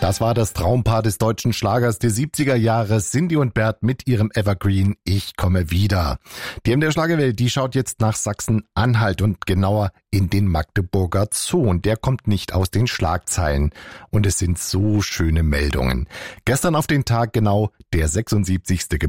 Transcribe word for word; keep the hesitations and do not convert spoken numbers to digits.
Das war das Traumpaar des deutschen Schlagers der siebziger Jahre, Cindy und Bert mit ihrem Evergreen Ich komme wieder. Die M D R Schlagerwelt, die schaut jetzt nach Sachsen-Anhalt und genauer in den Magdeburger Zoo. Und der kommt nicht aus den Schlagzeilen. Und es sind so schöne Meldungen. Gestern auf den Tag genau der sechsundsiebzigste